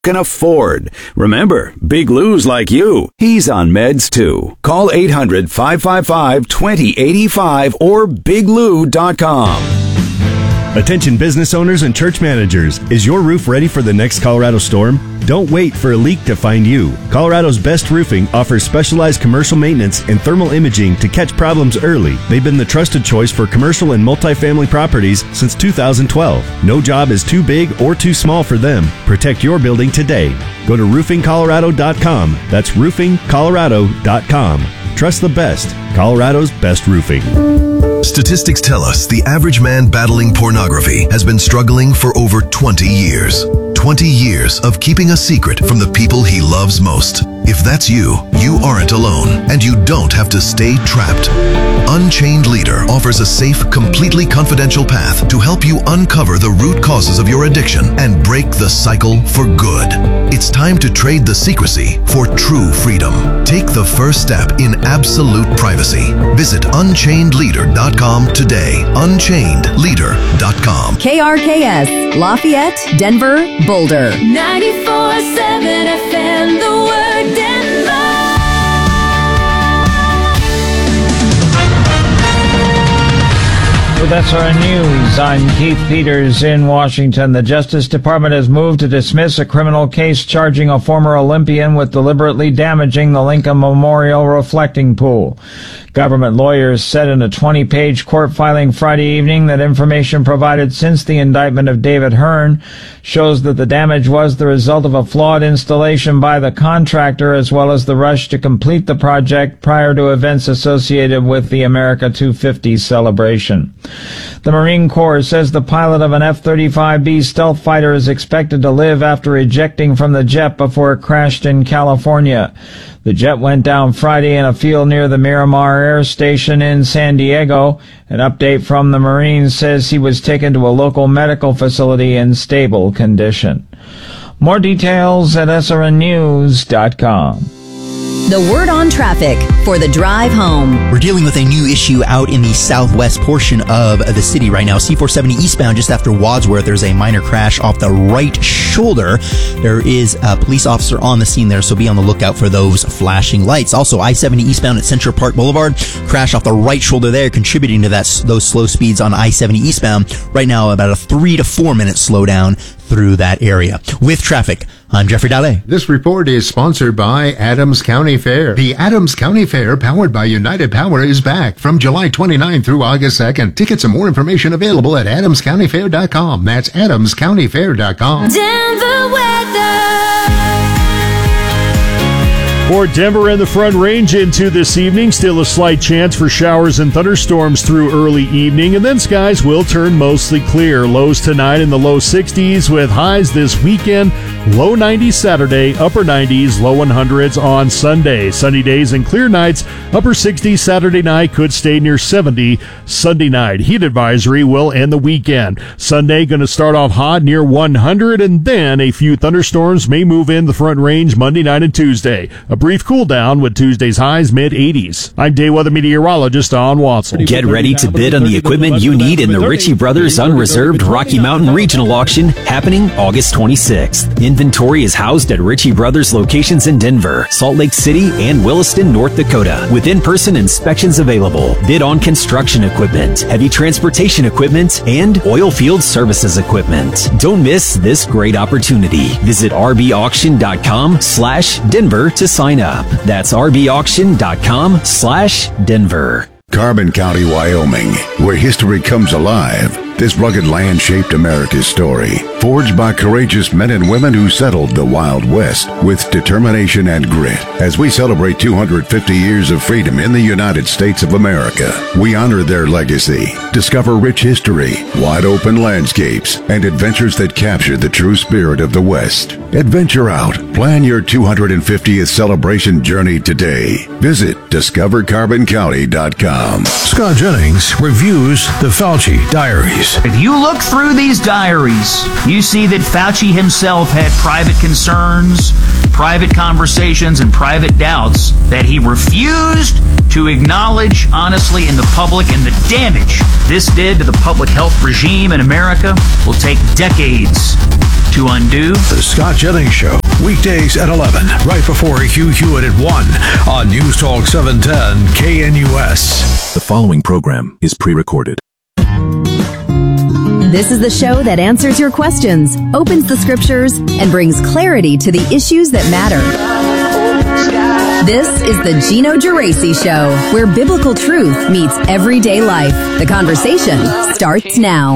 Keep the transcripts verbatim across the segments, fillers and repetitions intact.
can afford. Remember, Big Lou's like you. He's on meds too. Call eight hundred, five five five, two zero eight five or big lou dot com. Attention business owners and church managers. Is your roof ready for the next Colorado storm? Don't wait for a leak to find you. Colorado's Best Roofing offers specialized commercial maintenance and thermal imaging to catch problems early. They've been the trusted choice for commercial and multifamily properties since two thousand twelve. No job is too big or too small for them. Protect your building today. Go to roofing colorado dot com. That's roofing colorado dot com. Trust the best. Colorado's Best Roofing. Statistics tell us the average man battling pornography has been struggling for over twenty years. twenty years of keeping a secret from the people he loves most. If that's you, you aren't alone, and you don't have to stay trapped. Unchained Leader offers a safe, completely confidential path to help you uncover the root causes of your addiction and break the cycle for good. It's time to trade the secrecy for true freedom. Take the first step in absolute privacy. Visit unchained leader dot com today. unchained leader dot com. K R K S, Lafayette, Denver, Boulder. ninety-four point seven F M, the word Denver. Well, that's our news. I'm Keith Peters in Washington. The Justice Department has moved to dismiss a criminal case charging a former Olympian with deliberately damaging the Lincoln Memorial reflecting pool. Government lawyers said in a twenty-page court filing Friday evening that information provided since the indictment of David Hearn shows that the damage was the result of a flawed installation by the contractor as well as the rush to complete the project prior to events associated with the America two fifty celebration. The Marine Corps says the pilot of an F thirty-five B stealth fighter is expected to live after ejecting from the jet before it crashed in California. The jet went down Friday in a field near the Miramar Air Station in San Diego. An update from the Marines says he was taken to a local medical facility in stable condition. More details at S R N news dot com. The word on traffic for the drive home. We're dealing with a new issue out in the southwest portion of the city right now. C four seventy eastbound just after Wadsworth. There's a minor crash off the right shoulder. There is a police officer on the scene there, so be on the lookout for those flashing lights. Also, I seventy eastbound at Central Park Boulevard. Crash off the right shoulder there, contributing to that those slow speeds on I seventy eastbound. Right now, about a three to four minute slowdown through that area. With traffic, I'm Jeffrey Dalle. This report is sponsored by Adams County Fair. The Adams County Fair, powered by United Power, is back from July twenty-ninth through August second. Tickets and more information available at adams county fair dot com. That's adams county fair dot com. Denver weather. For Denver and the Front Range into this evening, still a slight chance for showers and thunderstorms through early evening, and then skies will turn mostly clear. Lows tonight in the low sixties with highs this weekend. Low nineties Saturday, upper nineties, low hundreds on Sunday. Sunny days and clear nights, upper sixties Saturday night, could stay near seventy Sunday night. Heat advisory will end the weekend. Sunday going to start off hot near one hundred, and then a few thunderstorms may move in the Front Range Monday night and Tuesday. A brief cool down with Tuesday's highs mid eighties. I'm day weather meteorologist Don Watson. Get ready to bid on the equipment you need in the Ritchie Brothers Unreserved Rocky Mountain Regional Auction happening August twenty-sixth. Inventory is housed at Ritchie Brothers locations in Denver, Salt Lake City, and Williston, North Dakota, with in-person inspections available. Bid on construction equipment, heavy transportation equipment, and oil field services equipment. Don't miss this great opportunity. Visit r b auction dot com slash Denver to sign up. That's r b auction dot com slash Denver. Carbon County, Wyoming, where history comes alive. This rugged land shaped America's story, forged by courageous men and women who settled the Wild West with determination and grit. As we celebrate two hundred fifty years of freedom in the United States of America, we honor their legacy, discover rich history, wide open landscapes, and adventures that capture the true spirit of the West. Adventure out. Plan your two hundred fiftieth celebration journey today. Visit discover carbon county dot com. Scott Jennings reviews the Fauci Diaries. If you look through these diaries, you see that Fauci himself had private concerns, private conversations, and private doubts that he refused to acknowledge honestly in the public, and the damage this did to the public health regime in America will take decades to undo. The Scott Jennings Show, weekdays at eleven, right before Hugh Hewitt at one on News Talk seven ten K N U S. The following program is pre-recorded. This is the show that answers your questions, opens the scriptures, and brings clarity to the issues that matter. This is the Gino Geraci Show, where biblical truth meets everyday life. The conversation starts now.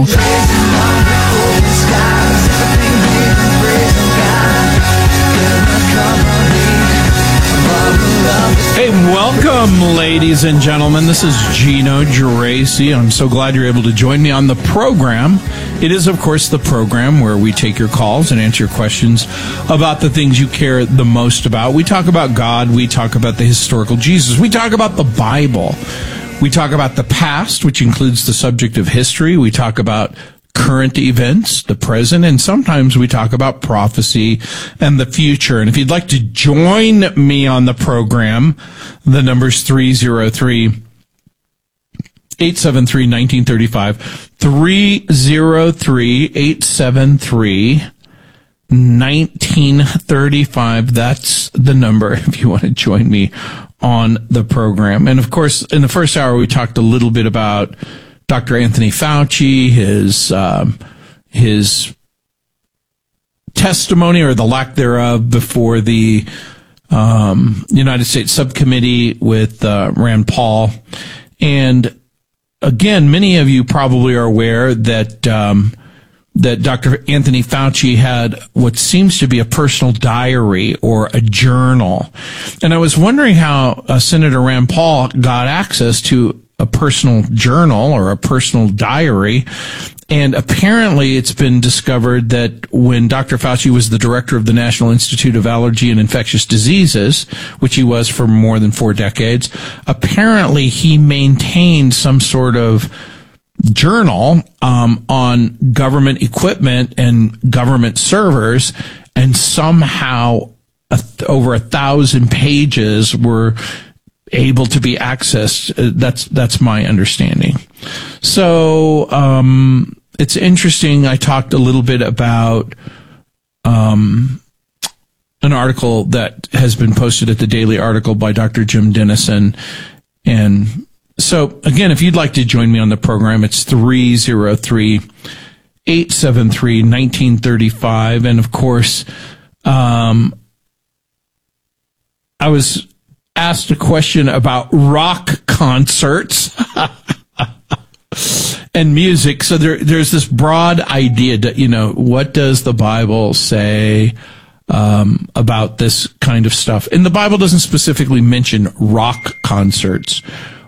Hey, welcome, ladies and gentlemen. This is Gino Geraci. I'm so glad you're able to join me on the program. It is, of course, the program where we take your calls and answer your questions about the things you care the most about. We talk about God. We talk about the historical Jesus. We talk about the Bible. We talk about the past, which includes the subject of history. We talk about current events, the present, and sometimes we talk about prophecy and the future. And if you'd like to join me on the program, the number's three oh three, eight seven three, one nine three five, three oh three, eight seven three, one nine three five. That's the number if you want to join me on the program. And of course, in the first hour, we talked a little bit about Doctor Anthony Fauci, his um, his testimony or the lack thereof before the um, United States Subcommittee with uh, Rand Paul. And again, many of you probably are aware that um, that Doctor Anthony Fauci had what seems to be a personal diary or a journal. And I was wondering how uh, Senator Rand Paul got access to a personal journal or a personal diary. And apparently it's been discovered that when Doctor Fauci was the director of the National Institute of Allergy and Infectious Diseases, which he was for more than four decades, apparently he maintained some sort of journal um, on government equipment and government servers, and somehow a th- over a thousand pages were able to be accessed. That's that's my understanding. So um, it's interesting. I talked a little bit about um, an article that has been posted at the Daily Article by Doctor Jim Dennison. And so, again, if you'd like to join me on the program, it's three oh three, eight seven three, one nine three five. And, of course, um, I was asked a question about rock concerts and music. So there, there's this broad idea that, you know, what does the Bible say um, about this kind of stuff? And the Bible doesn't specifically mention rock concerts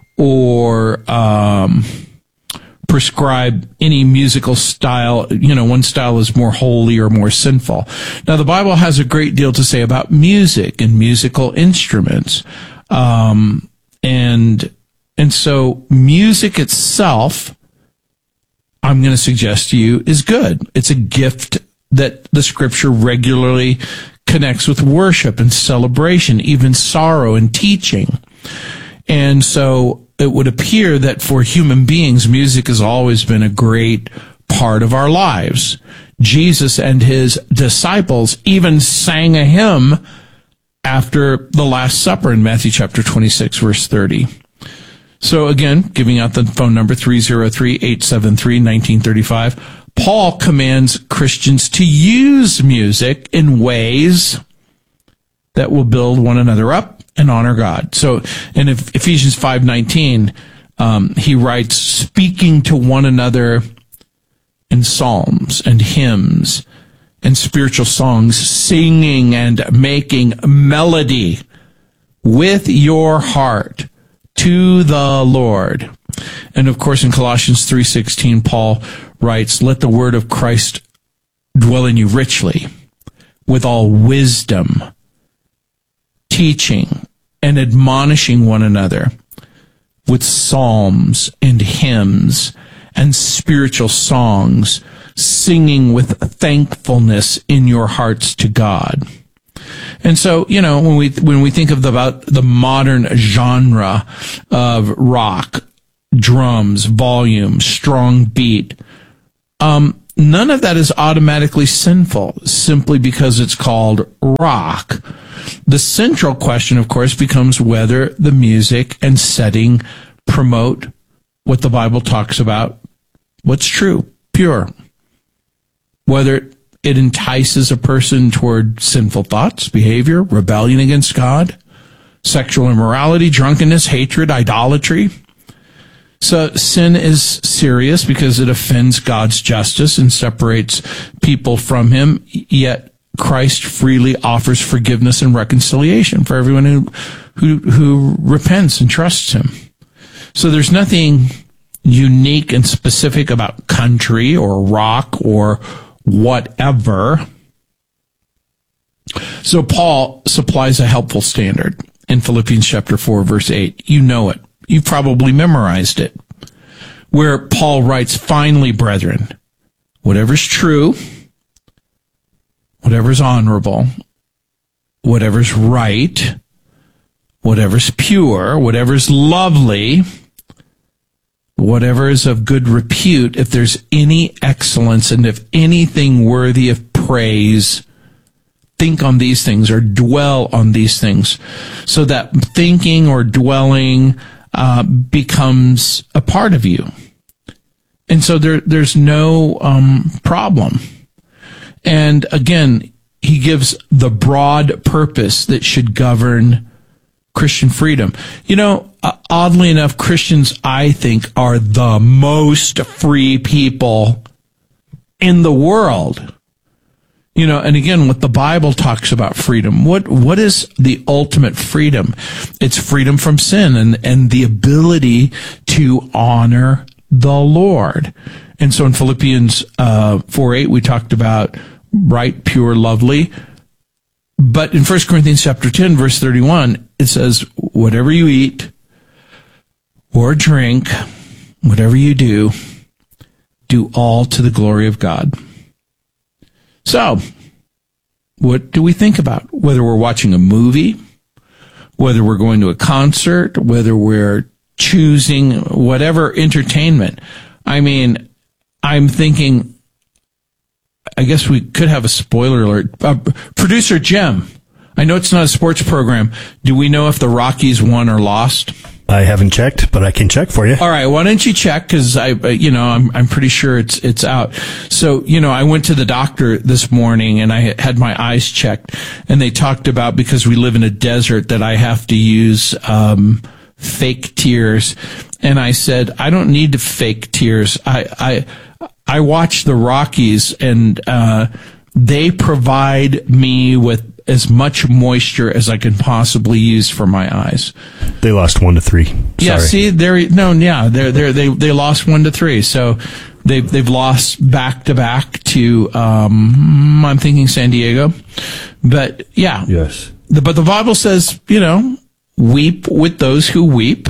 or um, prescribe any musical style. You know, one style is more holy or more sinful. Now, the Bible has a great deal to say about music and musical instruments. Um, and, and so music itself, I'm going to suggest to you, is good. It's a gift that the scripture regularly connects with worship and celebration, even sorrow and teaching. And so it would appear that for human beings, music has always been a great part of our lives. Jesus and his disciples even sang a hymn after the Last Supper in Matthew chapter twenty-six, verse thirty. So again, giving out the phone number three oh three, eight seven three, one nine three five. Paul commands Christians to use music in ways that will build one another up and honor God. So in Ephesians five nineteen, um, he writes, speaking to one another in psalms and hymns and spiritual songs, singing and making melody with your heart to the Lord. And of course, in Colossians three sixteen, Paul writes, let the word of Christ dwell in you richly, with all wisdom, teaching and admonishing one another with psalms and hymns and spiritual songs, singing with thankfulness in your hearts to God. And so, you know, when we when we think of the, about the modern genre of rock, drums, volume, strong beat, um, none of that is automatically sinful simply because it's called rock. The central question, of course, becomes whether the music and setting promote what the Bible talks about, what's true, pure. Whether it entices a person toward sinful thoughts, behavior, rebellion against God, sexual immorality, drunkenness, hatred, idolatry. So sin is serious because it offends God's justice and separates people from him, yet Christ freely offers forgiveness and reconciliation for everyone who, who, who repents and trusts him. So there's nothing unique and specific about country or rock or whatever. So Paul supplies a helpful standard in Philippians chapter four, verse eight. You know it. You've probably memorized it. Where Paul writes, finally, brethren, whatever's true, whatever's honorable, whatever's right, whatever's pure, whatever's lovely, whatever is of good repute, if there's any excellence and if anything worthy of praise, think on these things or dwell on these things. So that thinking or dwelling uh, becomes a part of you. And so there, there's no um, problem. And again, he gives the broad purpose that should govern Christian freedom. You know, uh, oddly enough, Christians, I think, are the most free people in the world. You know, and again, what the Bible talks about freedom, what what is the ultimate freedom? It's freedom from sin and, and the ability to honor the Lord. And so in Philippians uh, four eight, we talked about right, pure, lovely. But in First Corinthians chapter ten, verse thirty-one, it says, whatever you eat or drink, whatever you do, do all to the glory of God. So, what do we think about? Whether we're watching a movie, whether we're going to a concert, whether we're choosing whatever entertainment. I mean, I'm thinking, I guess we could have a spoiler alert. Uh, Producer Jim, I know it's not a sports program. Do we know if the Rockies won or lost? I haven't checked, but I can check for you. All right, why don't you check? Because I, you know, I'm I'm pretty sure it's it's out. So, you know, I went to the doctor this morning and I had my eyes checked, and they talked about, because we live in a desert, that I have to use um fake tears. And I said, I don't need to fake tears. I I I watch the Rockies, and uh they provide me with as much moisture as I can possibly use for my eyes. They lost one to three. Sorry. Yeah, see, they're no, yeah, they're they they they lost one to three. So they've they've lost back to back to um I'm thinking San Diego, but yeah, yes. The, but the Bible says, you know, weep with those who weep.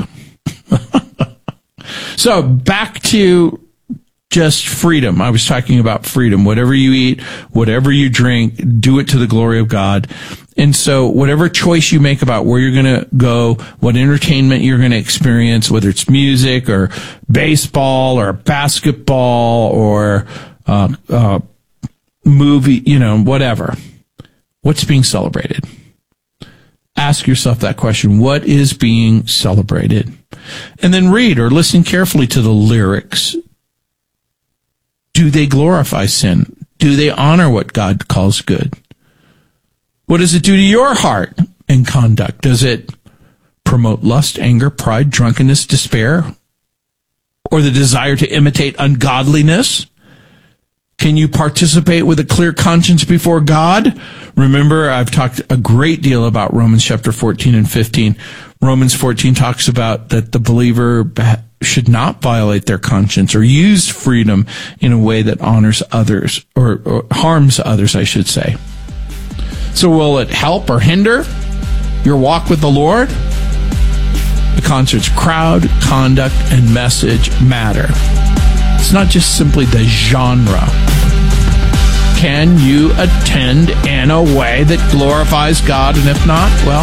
So back to just freedom. I was talking about freedom. Whatever you eat, whatever you drink, do it to the glory of God. And so whatever choice you make about where you're going to go, what entertainment you're going to experience, whether it's music or baseball or basketball or uh, uh, movie, you know, whatever, what's being celebrated? Ask yourself that question. What is being celebrated? And then read or listen carefully to the lyrics. Do they glorify sin? Do they honor what God calls good? What does it do to your heart and conduct? Does it promote lust, anger, pride, drunkenness, despair, or the desire to imitate ungodliness? Can you participate with a clear conscience before God? Remember, I've talked a great deal about Romans chapter fourteen and fifteen. Romans fourteen talks about that the believer should not violate their conscience or use freedom in a way that honors others or, or harms others, I should say. So will it help or hinder your walk with the Lord? The concert's crowd, conduct, and message matter. It's not just simply the genre. Can you attend in a way that glorifies God? And if not, well,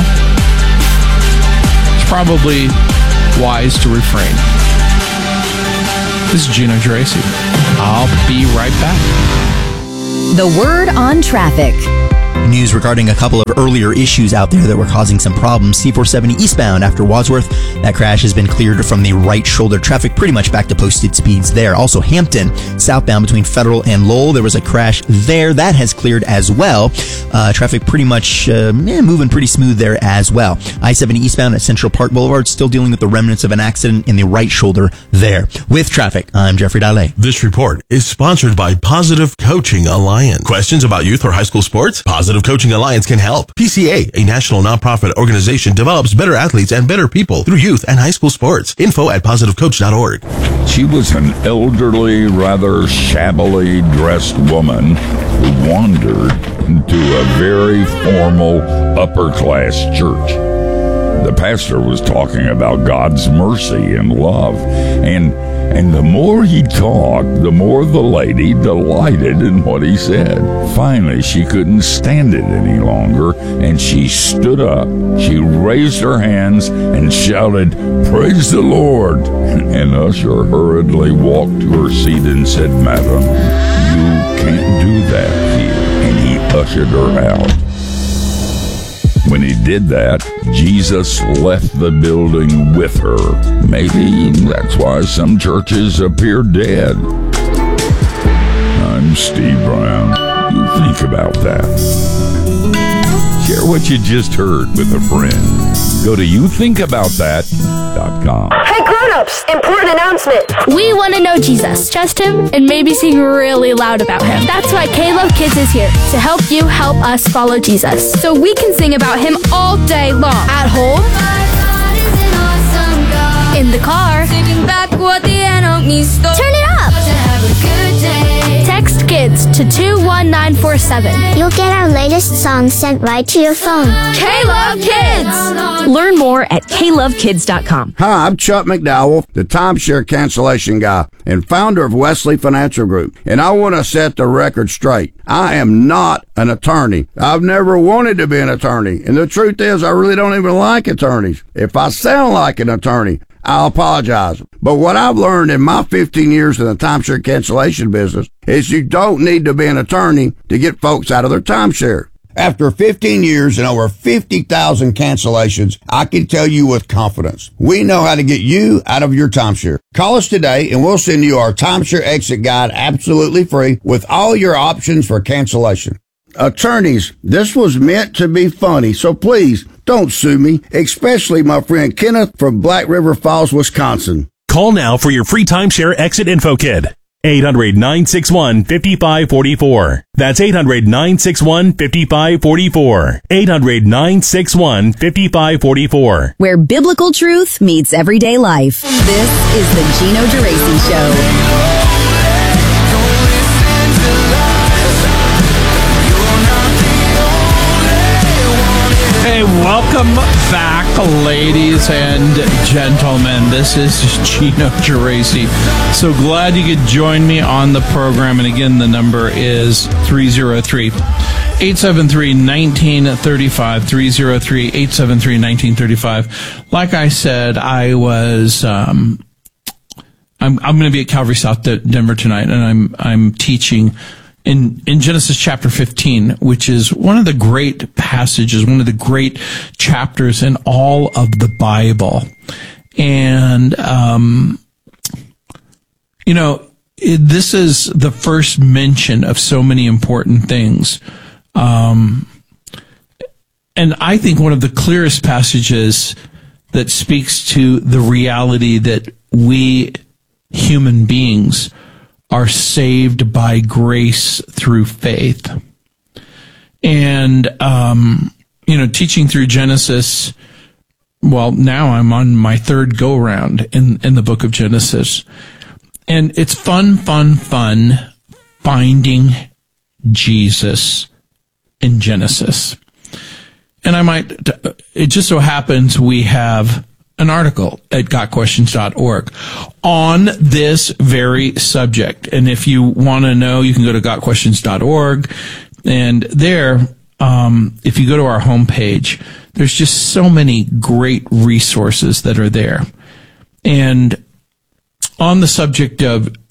it's probably wise to refrain. This is Gino Geraci. I'll be right back. The Word on Traffic. News regarding a couple of earlier issues out there that were causing some problems. C four seventy eastbound after Wadsworth, that crash has been cleared from the right shoulder. Traffic pretty much back to posted speeds there. Also Hampton, southbound between Federal and Lowell, there was a crash there. That has cleared as well. Uh, traffic pretty much uh, eh, moving pretty smooth there as well. I seventy eastbound at Central Park Boulevard, still dealing with the remnants of an accident in the right shoulder there. With traffic, I'm Jeffrey Dalle. This report is sponsored by Positive Coaching Alliance. Questions about youth or high school sports? Positive Coaching Alliance can help. P C A, a national nonprofit organization, develops better athletes and better people through youth and high school sports. Info at positive coach dot org. She was an elderly, rather shabbily dressed woman who wandered into a very formal, upper-class church. The pastor was talking about God's mercy and love, and and the more he talked, the more the lady delighted in what he said. Finally, she couldn't stand it any longer, and she stood up. She raised her hands and shouted, "Praise the Lord!" And Usher hurriedly walked to her seat and said, "Madam, you can't do that here." And he ushered her out. When he did that, Jesus left the building with her. Maybe that's why some churches appear dead. I'm Steve Brown. You think about that. Share what you just heard with a friend. Go to you think about that dot com. Hey grown-ups, important announcement. We want to know Jesus, trust him, and maybe sing really loud about him. That's why K-Love Kids is here to help you help us follow Jesus. So we can sing about him all day long. At home, in the car, turn it up. Text KIDS to two one nine four seven. You'll get our latest song sent right to your phone. K-Love Kids! Learn more at K love kids dot com. Hi, I'm Chuck McDowell, the timeshare cancellation guy and founder of Wesley Financial Group, and I want to set the record straight. I am not an attorney. I've never wanted to be an attorney, and the truth is I really don't even like attorneys. If I sound like an attorney, I'll apologize. But what I've learned in my fifteen years in the timeshare cancellation business is you don't need to be an attorney to get folks out of their timeshare. After fifteen years and over fifty thousand cancellations, I can tell you with confidence, we know how to get you out of your timeshare. Call us today and we'll send you our timeshare exit guide absolutely free with all your options for cancellation. Attorneys, this was meant to be funny, so please don't sue me, especially my friend Kenneth from Black River Falls, Wisconsin. Call now for your free timeshare exit info kit. eight hundred nine six one five five four four. That's eight hundred nine six one five five four four. eight hundred nine six one five five four four. Where biblical truth meets everyday life. This is the Gino Geraci Show. Hey, welcome back, ladies and gentlemen. This is Gino Geraci. So glad you could join me on the program. And again, the number is three oh three, eight seven three, one nine three five, three oh three, eight seven three, one nine three five. Like I said, I was, um, I'm, I'm going to be at Calvary South Denver tonight, and I'm, I'm teaching In, in Genesis chapter fifteen, which is one of the great passages, one of the great chapters in all of the Bible. And, um, you know, it, this is the first mention of so many important things. Um, and I think one of the clearest passages that speaks to the reality that we human beings are saved by grace through faith. And, um, you know, teaching through Genesis, well, now I'm on my third go round in, in the book of Genesis. And it's fun, fun, fun finding Jesus in Genesis. And I might, it just so happens we have an article at got questions dot org on this very subject. And if you want to know, you can go to got questions dot org. And there, um, if you go to our homepage, there's just so many great resources that are there. And on the subject of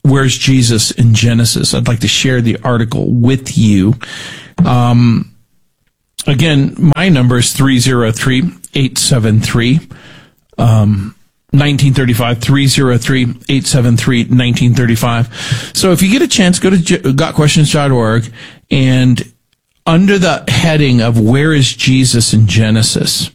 Where's Jesus in Genesis? I'd like to share the article with you. Um, again, my number is three oh three, eight seven three, um, nineteen thirty-five, three oh three, eight seven three, nineteen thirty-five. So if you get a chance, go to got questions dot org, and under the heading of Where is Jesus in Genesis,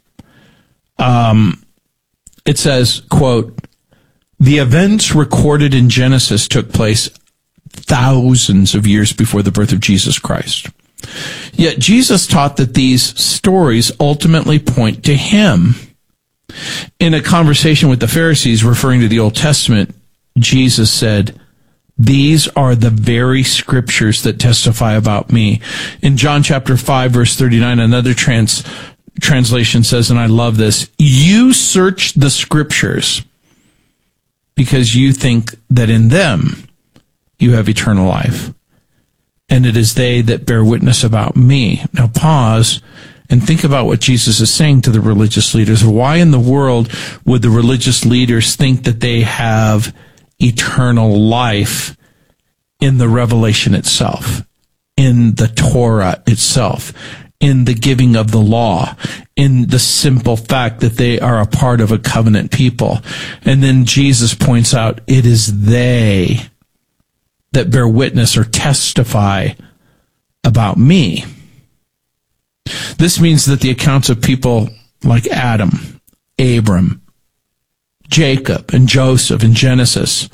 um, it says, quote, the events recorded in Genesis took place thousands of years before the birth of Jesus Christ. Yet Jesus taught that these stories ultimately point to him. In a conversation with the Pharisees referring to the Old Testament, Jesus said, these are the very scriptures that testify about me. In John chapter five, verse thirty-nine, another trans, translation says, and I love this, you search the scriptures because you think that in them you have eternal life. And it is they that bear witness about me. Now pause and think about what Jesus is saying to the religious leaders. Why in the world would the religious leaders think that they have eternal life in the revelation itself, in the Torah itself, in the giving of the law, in the simple fact that they are a part of a covenant people? And then Jesus points out, it is they that bear witness or testify about me. This means that the accounts of people like Adam, Abram, Jacob, and Joseph in Genesis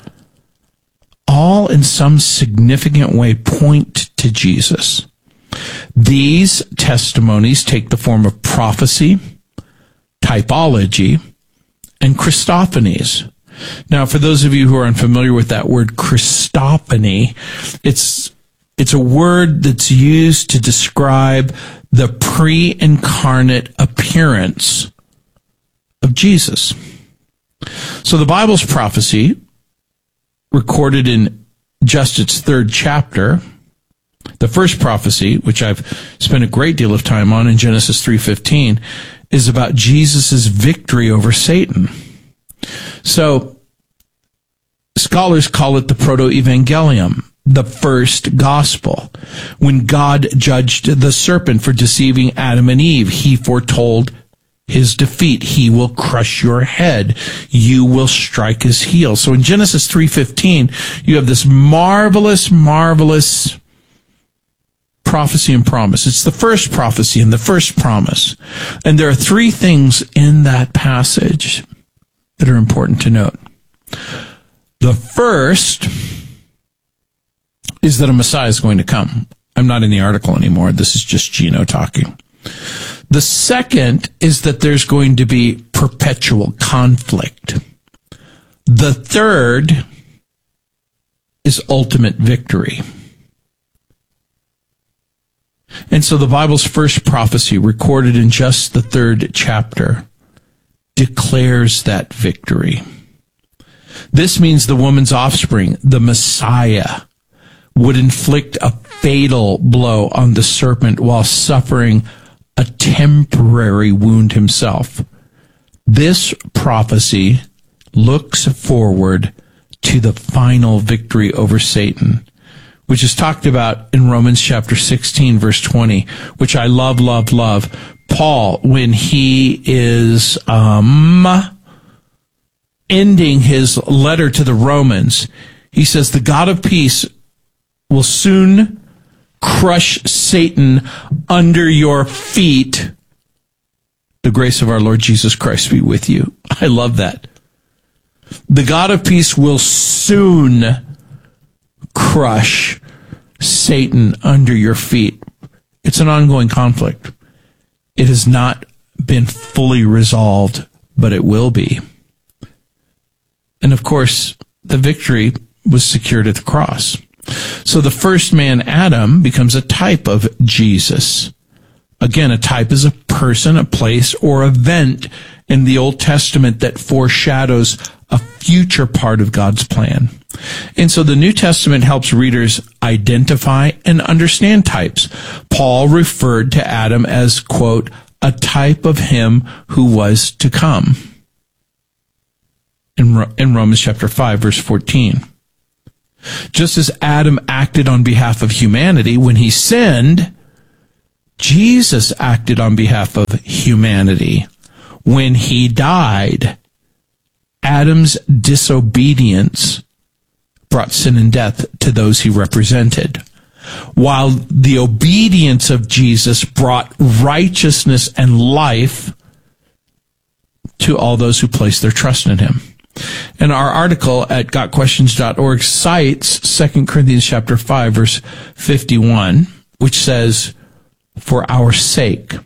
all in some significant way point to Jesus. These testimonies take the form of prophecy, typology, and Christophanies. Now, for those of you who are unfamiliar with that word Christophany, it's it's a word that's used to describe the pre-incarnate appearance of Jesus. So the Bible's prophecy, recorded in just its third chapter, the first prophecy, which I've spent a great deal of time on in Genesis three fifteen, is about Jesus' victory over Satan. So, scholars call it the proto-evangelium, the first gospel. When God judged the serpent for deceiving Adam and Eve, he foretold his defeat. He will crush your head. You will strike his heel. So in Genesis three fifteen, you have this marvelous, marvelous prophecy and promise. It's the first prophecy and the first promise. And there are three things in that passage that are important to note. The first is that a Messiah is going to come. I'm not in the article anymore. This is just Gino talking. The second is that there's going to be perpetual conflict. The third is ultimate victory. And so the Bible's first prophecy, recorded in just the third chapter, declares that victory. This means the woman's offspring, the Messiah, would inflict a fatal blow on the serpent while suffering a temporary wound himself. This prophecy looks forward to the final victory over Satan, which is talked about in Romans chapter sixteen, verse twenty, which I love, love, love. Paul, when he is um, ending his letter to the Romans, he says, the God of peace will soon crush Satan under your feet. The grace of our Lord Jesus Christ be with you. I love that. The God of peace will soon crush Satan under your feet. It's an ongoing conflict. It has not been fully resolved, but it will be. And of course, the victory was secured at the cross. So the first man, Adam, becomes a type of Jesus. Again, a type is a person, a place, or event in the Old Testament that foreshadows a future part of God's plan. And so the New Testament helps readers identify and understand types. Paul referred to Adam as, quote, a type of him who was to come. In, in Romans chapter five, verse fourteen. Just as Adam acted on behalf of humanity when he sinned, Jesus acted on behalf of humanity when he died. Adam's disobedience brought sin and death to those he represented, while the obedience of Jesus brought righteousness and life to all those who place their trust in him. And our article at got questions dot org cites Second Corinthians chapter five, verse fifty-one, which says, "For our sake,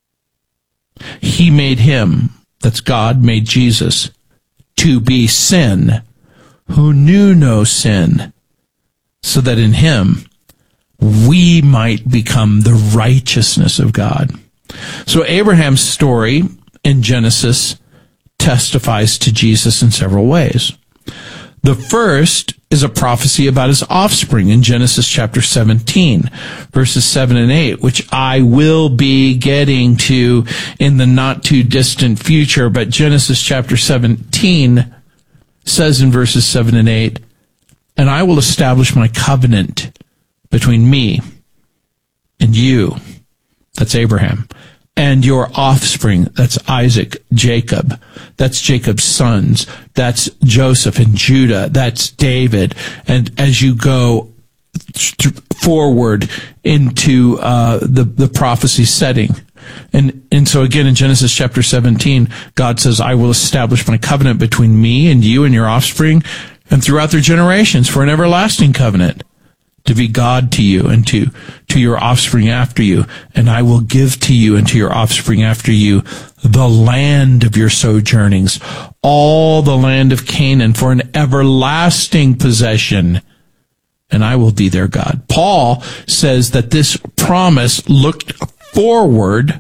he made him," that's God, made Jesus, "to be sin, who knew no sin, so that in him we might become the righteousness of God." So Abraham's story in Genesis testifies to Jesus in several ways. The first is a prophecy about his offspring in Genesis chapter seventeen, verses seven and eight, which I will be getting to in the not too distant future. But Genesis chapter seventeen says in verses seven and eight, "And I will establish my covenant between me and you," that's Abraham, "and your offspring," that's Isaac, Jacob, that's Jacob's sons, that's Joseph and Judah, that's David. And as you go th- forward into uh, the, the prophecy setting, and, and so again in Genesis chapter seventeen, God says, "I will establish my covenant between me and you and your offspring and throughout their generations for an everlasting covenant, to be God to you and to, to your offspring after you. And I will give to you and to your offspring after you the land of your sojournings, all the land of Canaan for an everlasting possession, and I will be their God." Paul says that this promise looked forward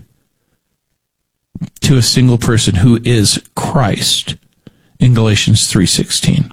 to a single person who is Christ in Galatians three sixteen.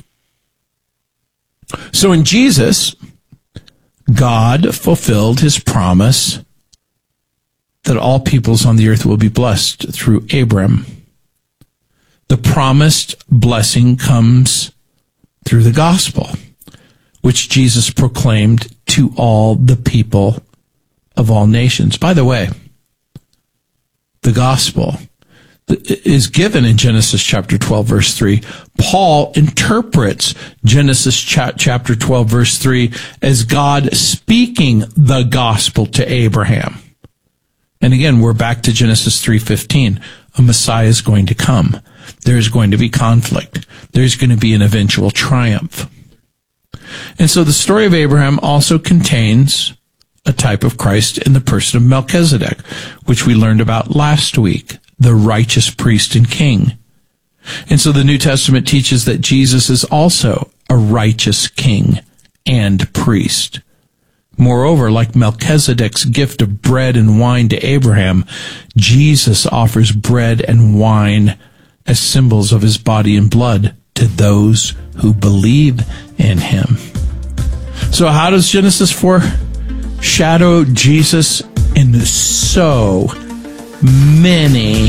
So in Jesus, God fulfilled his promise that all peoples on the earth will be blessed through Abram. The promised blessing comes through the gospel, which Jesus proclaimed to all the people of all nations. By the way, the gospel is given in Genesis chapter twelve, verse three. Paul interprets Genesis chapter twelve, verse three as God speaking the gospel to Abraham. And again, we're back to Genesis three fifteen. A Messiah is going to come. There's going to be conflict. There's going to be an eventual triumph. And so the story of Abraham also contains a type of Christ in the person of Melchizedek, which we learned about last week, the righteous priest and king. And so the New Testament teaches that Jesus is also a righteous king and priest. Moreover, like Melchizedek's gift of bread and wine to Abraham, Jesus offers bread and wine as symbols of his body and blood to those who believe in him. So how does Genesis foreshadow Jesus in so many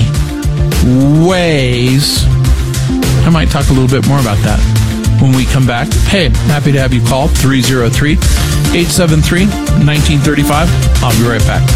ways? I might talk a little bit more about that when we come back. Hey, happy to have you call three oh three, eight seven three, one nine three five. I'll be right back.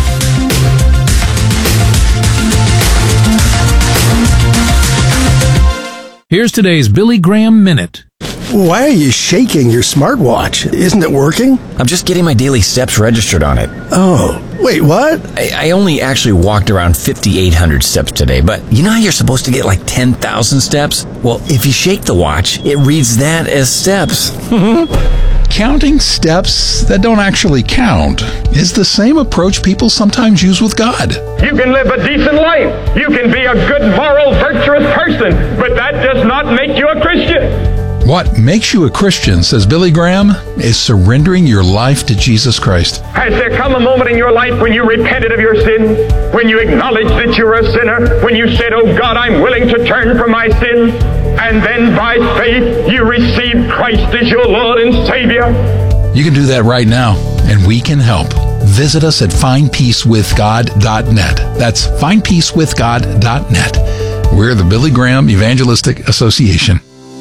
Here's today's Billy Graham Minute. Why are you shaking your smartwatch? Isn't it working? I'm just getting my daily steps registered on it. Oh, wait, what? I, I only actually walked around fifty-eight hundred steps today, but you know how you're supposed to get like ten thousand steps? Well, if you shake the watch, it reads that as steps. Counting steps that don't actually count is the same approach people sometimes use with God. You can live a decent life. You can be a good, moral, virtuous person, but that does not make you a Christian. What makes you a Christian, says Billy Graham, is surrendering your life to Jesus Christ. Has there come a moment in your life when you repented of your sins? When you acknowledged that you were a sinner? When you said, "Oh God, I'm willing to turn from my sins"? And then by faith, you received Christ as your Lord and Savior? You can do that right now, and we can help. Visit us at find peace with god dot net. That's find peace with god dot net. We're the Billy Graham Evangelistic Association.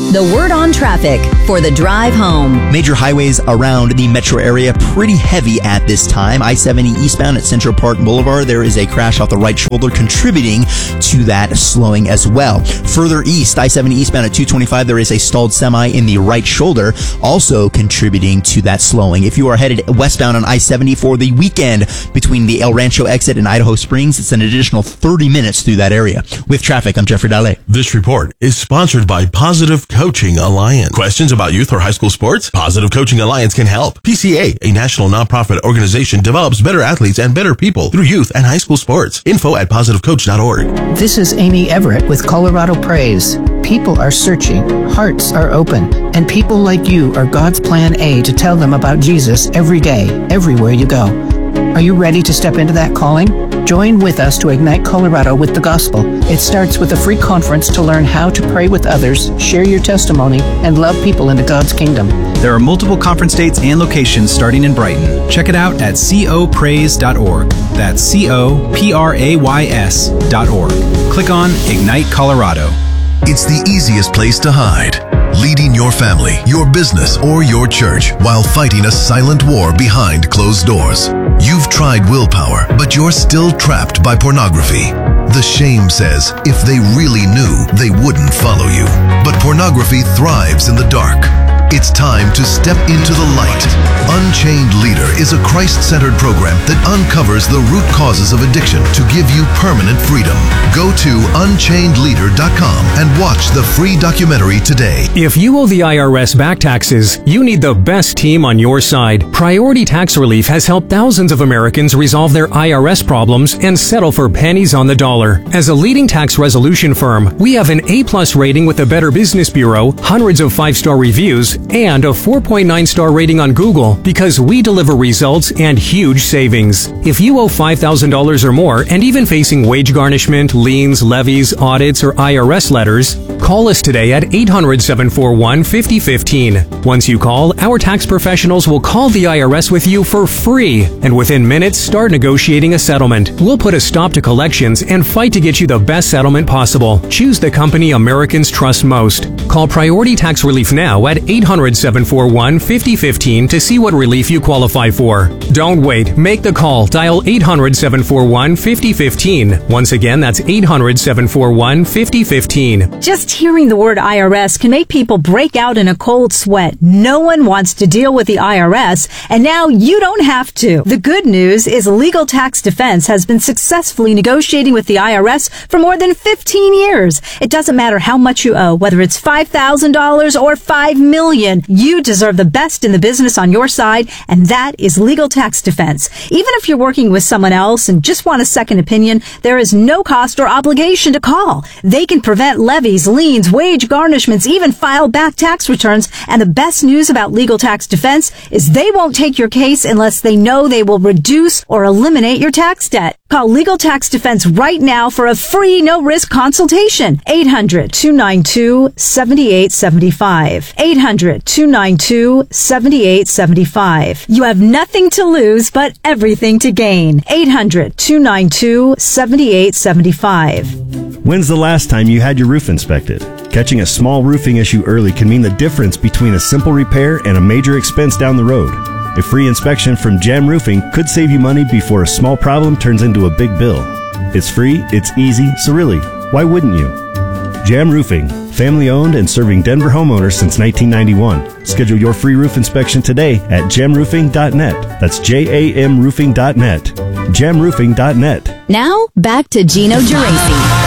The word on traffic for the drive home. Major highways around the metro area pretty heavy at this time. I seventy eastbound at Central Park Boulevard, there is a crash off the right shoulder contributing to that slowing as well. Further east, I seventy eastbound at two twenty-five, there is a stalled semi in the right shoulder, also contributing to that slowing. If you are headed westbound on I seventy for the weekend between the El Rancho exit and Idaho Springs, it's an additional thirty minutes through that area. With traffic, I'm Jeffrey Dalle. This report is sponsored by Positive Coaching Alliance. Questions about youth or high school sports? Positive Coaching Alliance can help. P C A, a national nonprofit organization, develops better athletes and better people through youth and high school sports. Info at positive coach dot org. This is Amy Everett with Colorado Praise. People are searching, hearts are open, and people like you are God's plan A to tell them about Jesus every day, everywhere you go. Are you ready to step into that calling? Join with us to ignite Colorado with the gospel. It starts with a free conference to learn how to pray with others, share your testimony, and love people into God's kingdom. There are multiple conference dates and locations starting in Brighton. Check it out at co praise dot org. That's C O P R A Y S dot org. Click on Ignite Colorado. It's the easiest place to hide. Leading your family, your business, or your church while fighting a silent war behind closed doors. You've tried willpower, but you're still trapped by pornography. The shame says if they really knew, they wouldn't follow you. But pornography thrives in the dark. It's time to step into the light. Unchained Leader is a Christ-centered program that uncovers the root causes of addiction to give you permanent freedom. Go to unchained leader dot com and watch the free documentary today. If you owe the I R S back taxes, you need the best team on your side. Priority Tax Relief has helped thousands of Americans resolve their I R S problems and settle for pennies on the dollar. As a leading tax resolution firm, we have an A-plus rating with the Better Business Bureau, hundreds of five-star reviews, and a four point nine star rating on Google because we deliver results and huge savings. If you owe five thousand dollars or more and even facing wage garnishment, liens, levies, audits, or I R S letters, call us today at eight hundred, seven four one, five oh one five. Once you call, our tax professionals will call the I R S with you for free and within minutes start negotiating a settlement. We'll put a stop to collections and fight to get you the best settlement possible. Choose the company Americans trust most. Call Priority Tax Relief now at eight hundred, seven four one, five oh one five to see what relief you qualify for. Don't wait. Make the call. Dial eight hundred, seven four one, five oh one five. Once again, that's eight hundred, seven four one, five oh one five. Just hearing the word I R S can make people break out in a cold sweat. No one wants to deal with the I R S, and now you don't have to. The good news is Legal Tax Defense has been successfully negotiating with the I R S for more than fifteen years. It doesn't matter how much you owe, whether it's five thousand dollars or five million dollars. You deserve the best in the business on your side, and that is Legal Tax Defense. Even if you're working with someone else and just want a second opinion, there is no cost or obligation to call. They can prevent levies, liens, wage garnishments, even file back tax returns. And the best news about Legal Tax Defense is they won't take your case unless they know they will reduce or eliminate your tax debt. Call Legal Tax Defense right now for a free, no-risk consultation. eight hundred, two nine two, seven eight seven five. eight hundred, two nine two, seven eight seven five. You have nothing to lose, but everything to gain. eight hundred, two nine two, seven eight seven five. When's the last time you had your roof inspected? Catching a small roofing issue early can mean the difference between a simple repair and a major expense down the road. A free inspection from Jam Roofing could save you money before a small problem turns into a big bill. It's free, it's easy, so really, why wouldn't you? Jam Roofing, family owned and serving Denver homeowners since nineteen ninety-one. Schedule your free roof inspection today at jam roofing dot net. That's J A M roofing dot net. jam roofing dot net. Now, back to Gino Geraci.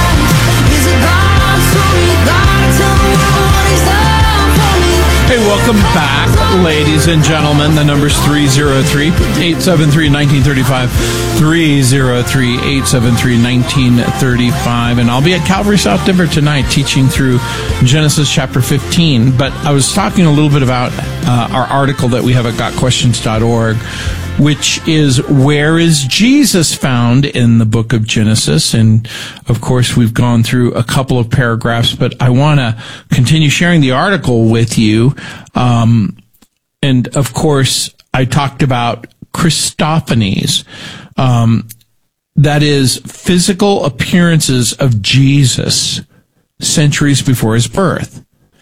Hey, welcome back, ladies and gentlemen. The number's three oh three, eight seven three, one nine three five, three oh three, eight seven three, one nine three five. And I'll be at Calvary South Denver tonight teaching through Genesis chapter fifteen. But I was talking a little bit about uh, our article that we have at got questions dot org, which is Where is Jesus Found in the book of Genesis? And of course, we've gone through a couple of paragraphs, but I want to continue sharing the article with you. Um, and of course, I talked about Christophanies. Um, that is physical appearances of Jesus centuries before his birth.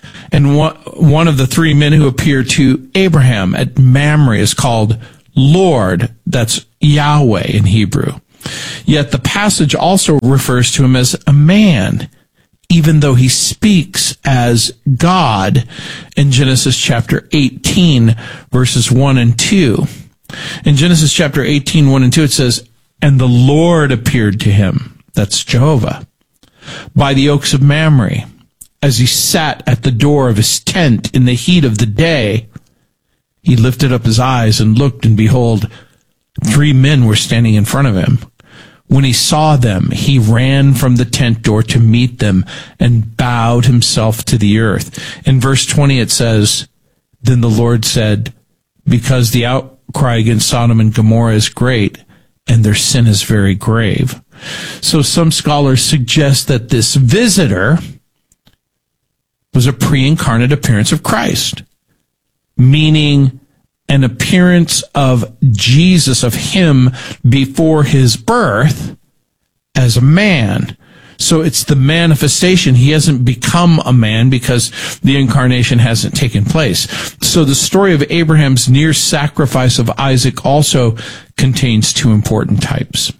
And one, one of the three men who appear to Abraham at Mamre is called Lord. That's Yahweh in Hebrew. Yet the passage also refers to him as a man, even though he speaks as God in Genesis chapter eighteen, verses one and two. In Genesis chapter eighteen, one and two, it says, "And the Lord appeared to him," that's Jehovah, "by the oaks of Mamre, as he sat at the door of his tent in the heat of the day. He lifted up his eyes and looked, and behold, three men were standing in front of him. When he saw them, he ran from the tent door to meet them and bowed himself to the earth." In verse twenty, it says, "Then the Lord said, because the outcry against Sodom and Gomorrah is great, and their sin is very grave." So some scholars suggest that this visitor was a pre-incarnate appearance of Christ, meaning an appearance of Jesus, of him before his birth as a man. So it's the manifestation. He hasn't become a man because the incarnation hasn't taken place. So the story of Abraham's near sacrifice of Isaac also contains two important types.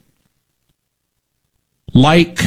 Like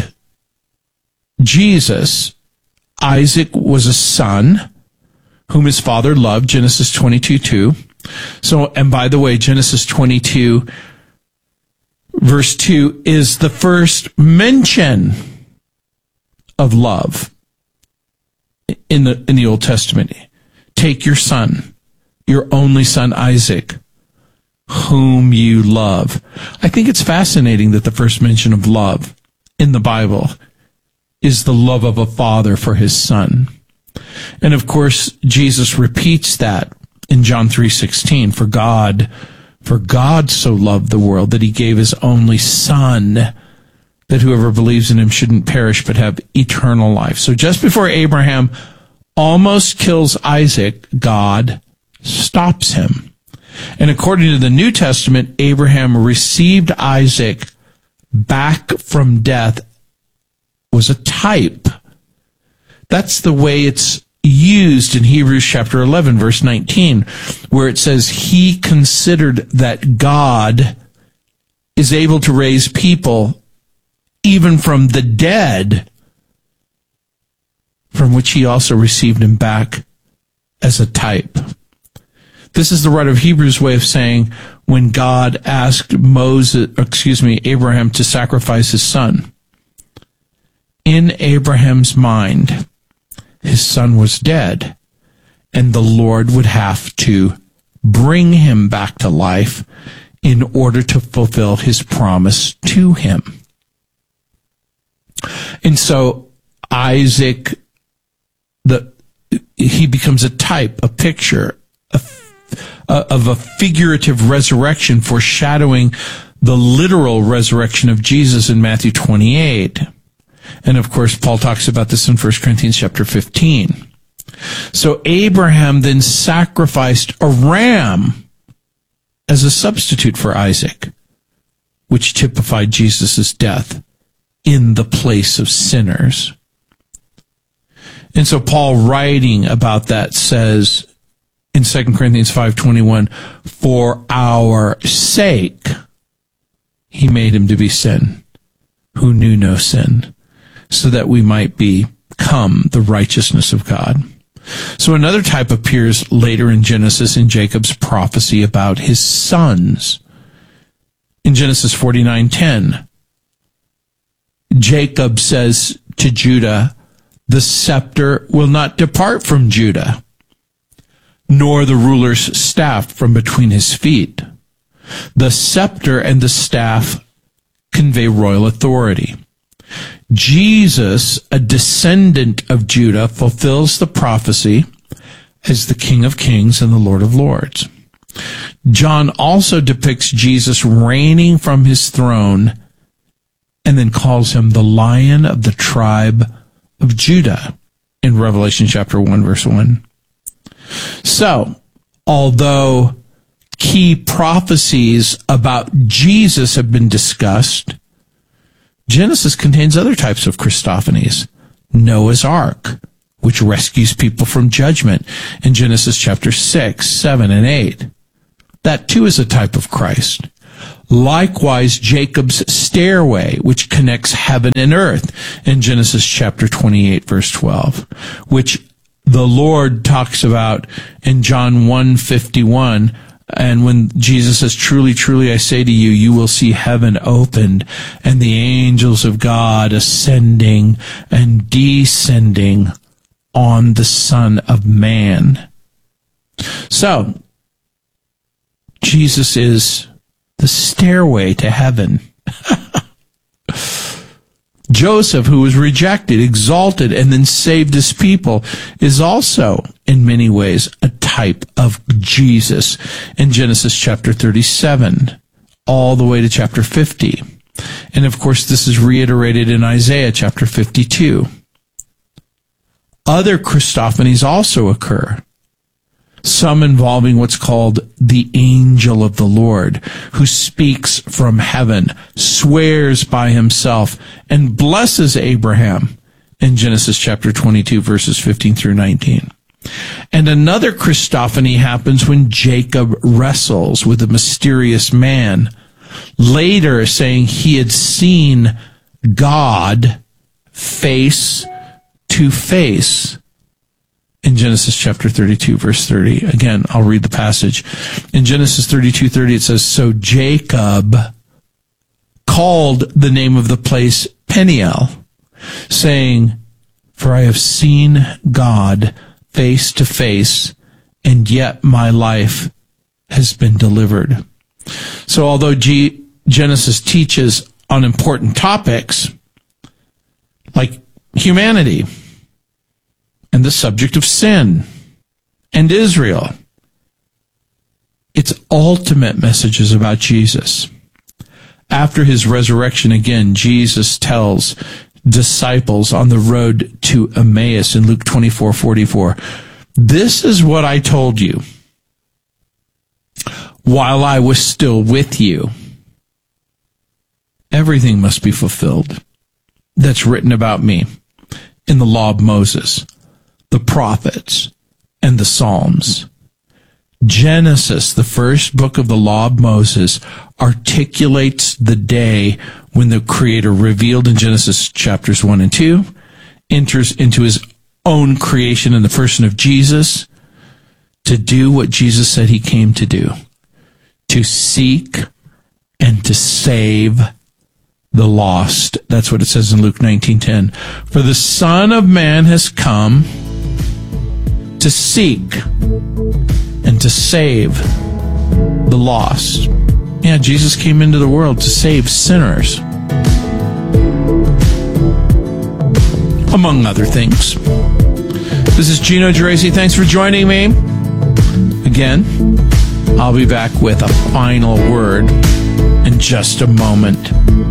Jesus, Isaac was a son whom his father loved, Genesis twenty-two two. So, and by the way, Genesis twenty-two, verse two, is the first mention of love in the in the Old Testament. Take your son, your only son Isaac, whom you love. I think it's fascinating that the first mention of love in the Bible is the love of a father for his son. And of course, Jesus repeats that in John three sixteen, for God, for God so loved the world that he gave his only son, that whoever believes in him shouldn't perish but have eternal life. So just before Abraham almost kills Isaac, God stops him. And according to the New Testament, Abraham received Isaac back from death was a type. That's the way it's used in Hebrews chapter eleven, verse nineteen, where it says, he considered that God is able to raise people even from the dead, from which he also received him back as a type. This is the writer of Hebrews' way of saying, when God asked Moses, excuse me, Abraham to sacrifice his son, in Abraham's mind, his son was dead, and the Lord would have to bring him back to life in order to fulfill his promise to him. And so Isaac, the he becomes a type, a picture, a, a, of a figurative resurrection foreshadowing the literal resurrection of Jesus in Matthew twenty-eight. And of course, Paul talks about this in First Corinthians chapter fifteen. So Abraham then sacrificed a ram as a substitute for Isaac, which typified Jesus' death in the place of sinners. And so Paul, writing about that, says in Second Corinthians five twenty-one, for our sake he made him to be sin, who knew no sin, so that we might become the righteousness of God. So another type appears later in Genesis in Jacob's prophecy about his sons. In Genesis forty-nine ten, Jacob says to Judah, the scepter will not depart from Judah, nor the ruler's staff from between his feet. The scepter and the staff convey royal authority. Jesus, a descendant of Judah, fulfills the prophecy as the King of Kings and the Lord of Lords. John also depicts Jesus reigning from his throne and then calls him the Lion of the tribe of Judah in Revelation chapter one, verse one. So, although key prophecies about Jesus have been discussed, Genesis contains other types of Christophanies. Noah's Ark, which rescues people from judgment in Genesis chapter six, seven, and eight. That too is a type of Christ. Likewise, Jacob's stairway, which connects heaven and earth in Genesis chapter twenty-eight, verse twelve, which the Lord talks about in John one fifty-one. And when Jesus says, truly, truly, I say to you, you will see heaven opened and the angels of God ascending and descending on the Son of Man. So, Jesus is the stairway to heaven. Joseph, who was rejected, exalted, and then saved his people, is also, in many ways, a type of Jesus in Genesis chapter thirty-seven, all the way to chapter fifty. And of course, this is reiterated in Isaiah chapter fifty-two. Other Christophanies also occur, some involving what's called the angel of the Lord, who speaks from heaven, swears by himself, and blesses Abraham in Genesis chapter twenty-two, verses fifteen through nineteen. And another Christophany happens when Jacob wrestles with a mysterious man, later saying he had seen God face to face. In Genesis chapter thirty-two, verse thirty. Again, I'll read the passage. In Genesis thirty-two thirty, it says, so Jacob called the name of the place Peniel, saying, for I have seen God face to face, and yet my life has been delivered. So although G- Genesis teaches on important topics, like humanity, and the subject of sin, and Israel, its ultimate message is about Jesus. After his resurrection, again, Jesus tells disciples on the road to Emmaus in Luke twenty-four forty-four, this is what I told you while I was still with you. Everything must be fulfilled that's written about me in the law of Moses, the prophets, and the Psalms. Genesis, the first book of the law of Moses, articulates the day when the Creator, revealed in Genesis chapters one and two, enters into his own creation in the person of Jesus to do what Jesus said he came to do, to seek and to save the lost. That's what it says in Luke nineteen ten. For the Son of Man has come to seek and to save the lost. Yeah, Jesus came into the world to save sinners, among other things. This is Gino Geraci. Thanks for joining me. Again, I'll be back with a final word in just a moment.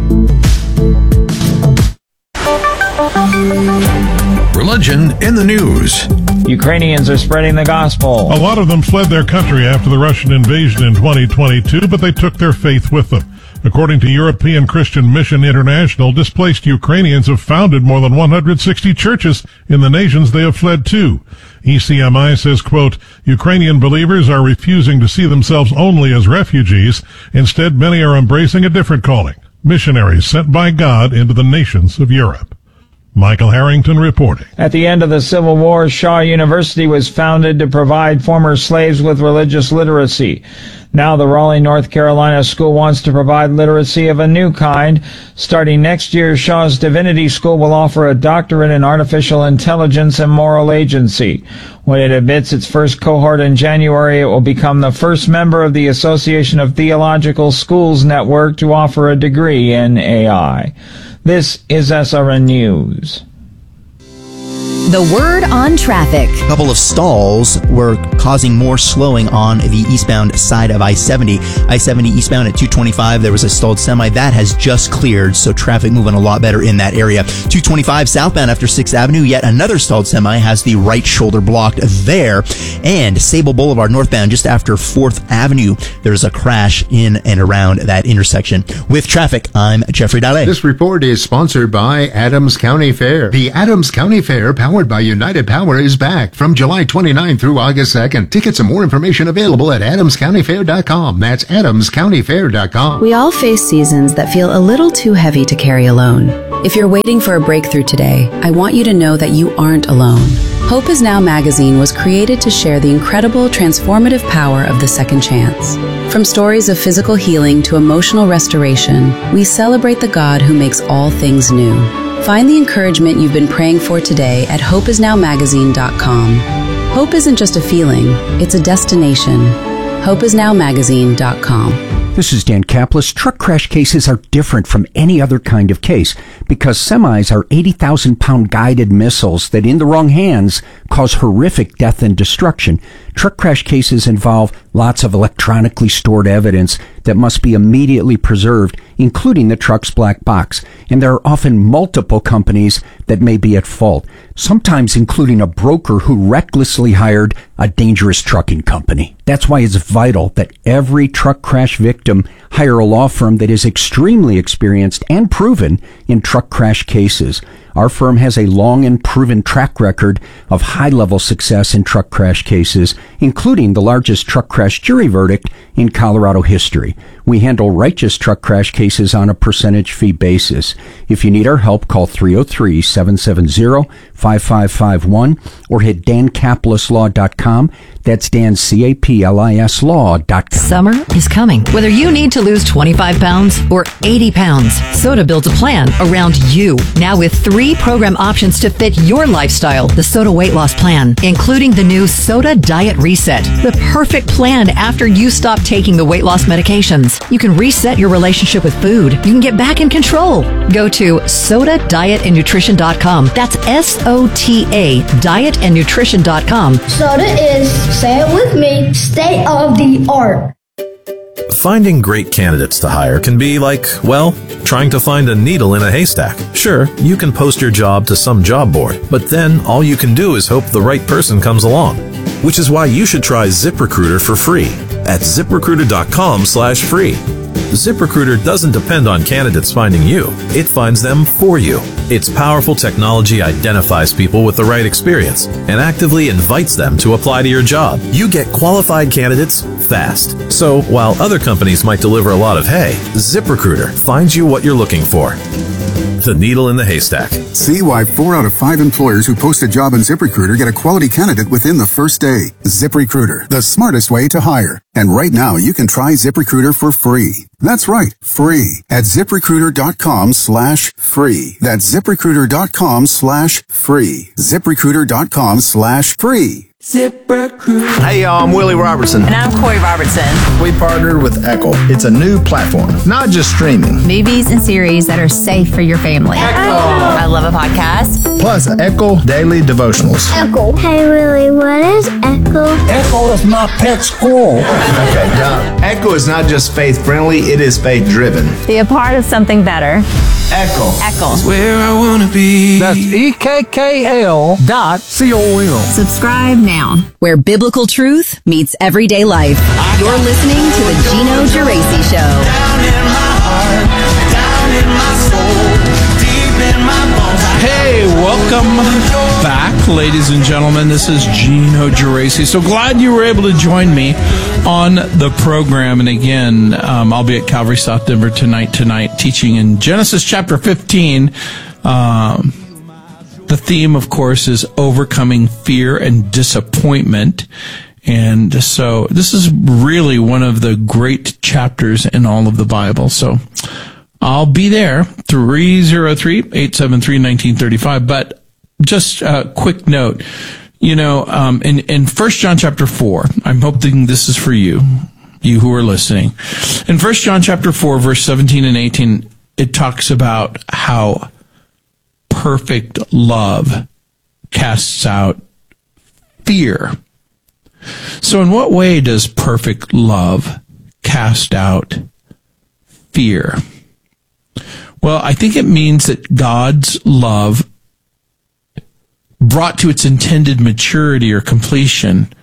Religion in the news. Ukrainians are spreading the gospel. A lot of them fled their country after the Russian invasion in twenty twenty-two, but they took their faith with them. According to European Christian Mission International, displaced Ukrainians have founded more than one hundred sixty churches in the nations they have fled to. E C M I says, quote, Ukrainian believers are refusing to see themselves only as refugees. Instead, many are embracing a different calling, missionaries sent by God into the nations of Europe. Michael Harrington reporting. At the end of the Civil War, Shaw University was founded to provide former slaves with religious literacy. Now the Raleigh, North Carolina school wants to provide literacy of a new kind. Starting next year, Shaw's Divinity School will offer a doctorate in artificial intelligence and moral agency. When it admits its first cohort in January, it will become the first member of the Association of Theological Schools Network to offer a degree in A I. This is S R N News. The word on traffic. A couple of stalls were causing more slowing on the eastbound side of I seventy. I seventy eastbound at two twenty-five, there was a stalled semi. That has just cleared, so traffic moving a lot better in that area. two twenty-five southbound after sixth Avenue, yet another stalled semi has the right shoulder blocked there. And Sable Boulevard northbound just after fourth Avenue, there's a crash in and around that intersection. With traffic, I'm Jeffrey Dalle. This report is sponsored by Adams County Fair. The Adams County Fair, powered powered by United Power is back from July twenty-ninth through August second. Tickets and more information available at adams county fair dot com. That's adams county fair dot com. We all face seasons that feel a little too heavy to carry alone. If you're waiting for a breakthrough today, I want you to know that you aren't alone. Hope Is Now magazine was created to share the incredible transformative power of the second chance. From stories of physical healing to emotional restoration, we celebrate the God who makes all things new. Find the encouragement you've been praying for today at hope is now magazine dot com. Hope isn't just a feeling, it's a destination. hope is now magazine dot com. This is Dan Kaplis. Truck crash cases are different from any other kind of case because semis are eighty thousand pound guided missiles that in the wrong hands cause horrific death and destruction. Truck crash cases involve lots of electronically stored evidence that must be immediately preserved, including the truck's black box. And there are often multiple companies that may be at fault, sometimes including a broker who recklessly hired a dangerous trucking company. That's why it's vital that every truck crash victim hire a law firm that is extremely experienced and proven in truck crash cases. Our firm has a long and proven track record of high-level success in truck crash cases, including the largest truck crash jury verdict in Colorado history. We handle righteous truck crash cases on a percentage fee basis. If you need our help, call three oh three, seven seven zero, five five five one or hit dan kaplis law dot com. That's Dan, C A P L I S law dot com. Summer is coming. Whether you need to lose twenty-five pounds or eighty pounds, Soda builds a plan around you. Now with three program options to fit your lifestyle. The Soda Weight Loss Plan, including the new Soda Diet Reset. The perfect plan after you stop taking the weight loss medications. You can reset your relationship with food. You can get back in control. Go to soda diet and nutrition dot com. That's S O T A, diet and nutrition dot com. Soda is, say it with me, state of the art. Finding great candidates to hire can be like, well, trying to find a needle in a haystack. Sure, you can post your job to some job board, but then all you can do is hope the right person comes along. Which is why you should try ZipRecruiter for free at zip recruiter dot com slash free. ZipRecruiter doesn't depend on candidates finding you. It finds them for you. Its powerful technology identifies people with the right experience and actively invites them to apply to your job. You get qualified candidates fast. So while other companies might deliver a lot of hay, ZipRecruiter finds you what you're looking for. The needle in the haystack. See why four out of five employers who post a job on ZipRecruiter get a quality candidate within the first day. ZipRecruiter, the smartest way to hire. And right now, you can try ZipRecruiter for free. That's right, free at zip recruiter dot com slash free. That's zip recruiter dot com slash free. zip recruiter dot com slash free. ZipRecruiter. Hey y'all, I'm Willie Robertson. And I'm Corey Robertson. We partnered with Echo. It's a new platform, not just streaming. Movies and series that are safe for your family. Echo. I love a podcast. Plus Echo Daily Devotionals. Echo. Hey Willie, what is Echo? Echo is my pet squirrel. Okay, now, Echo is not just faith-friendly, it is faith-driven. Be a part of something better. Echo. Echo. It's where I want to be. That's E K K L dot C O M. Subscribe now. Where biblical truth meets everyday life. You're listening to the Gino Geraci Show. Down in my heart, down in my soul, deep in my bones. Hey, welcome back, ladies and gentlemen. This is Gino Geraci. So glad you were able to join me on the program. And again, um, I'll be at Calvary South Denver tonight, tonight, teaching in Genesis chapter fifteen. Um, the theme, of course, is overcoming fear and disappointment. And so this is really one of the great chapters in all of the Bible. So I'll be there, three oh three, eight seven three, one nine three five. But just a quick note, you know, um, in, in First John chapter four, I'm hoping this is for you, you who are listening. In First John chapter four, verse seventeen and eighteen, it talks about how perfect love casts out fear. So in what way does perfect love cast out fear? Well, I think it means that God's love, brought to its intended maturity or completion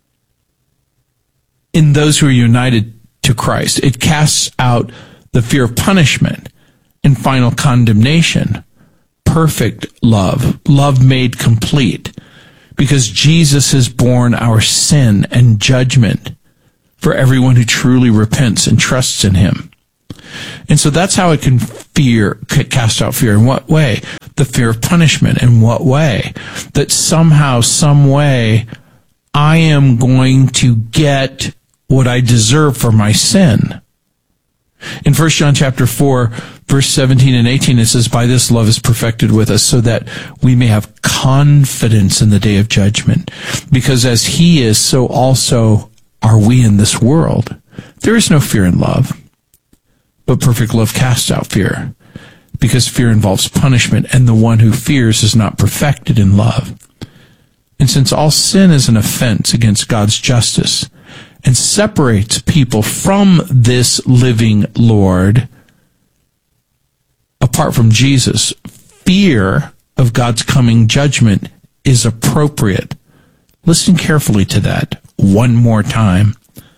in those who are united to Christ, it casts out the fear of punishment and final condemnation. perfect love, love made complete, because Jesus has borne our sin and judgment for everyone who truly repents and trusts in him. And so that's how it can fear, cast out fear. In what way? The fear of punishment. In what way? That somehow, some way, I am going to get what I deserve for my sin. In First John chapter four, verse seventeen and eighteen, it says, "By this love is perfected with us, so that we may have confidence in the day of judgment. Because as he is, so also are we in this world. There is no fear in love, but perfect love casts out fear, because fear involves punishment, and the one who fears is not perfected in love. And since all sin is an offense against God's justice and separates people from this living Lord, apart from Jesus, fear of God's coming judgment is appropriate." Listen carefully to that one more time.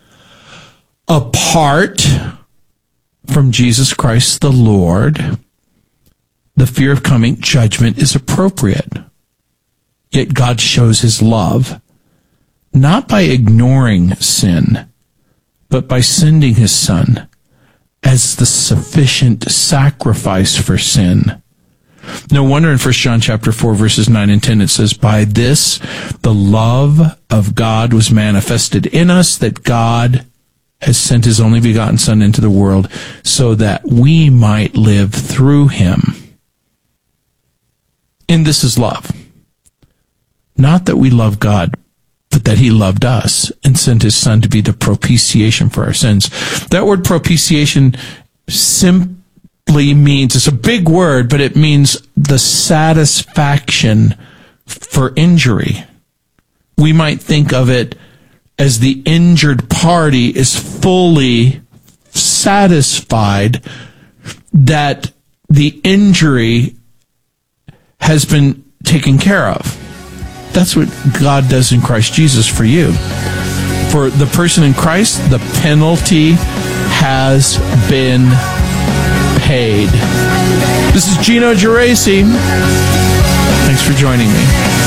Apart from Jesus Christ the Lord, the fear of coming judgment is appropriate. Yet God shows his love, not by ignoring sin, but by sending his Son as the sufficient sacrifice for sin. No wonder in First John chapter four, verses nine and ten, it says, "By this the love of God was manifested in us, that God has sent his only begotten Son into the world, so that we might live through him." And this is love. Not that we love God, but that he loved us and sent his Son to be the propitiation for our sins. That word propitiation simply means, it's a big word, but it means the satisfaction for injury. We might think of it as the injured party is fully satisfied that the injury has been taken care of. That's what God does in Christ Jesus for you. For the person in Christ, the penalty has been paid. This is Gino Geraci. Thanks for joining me.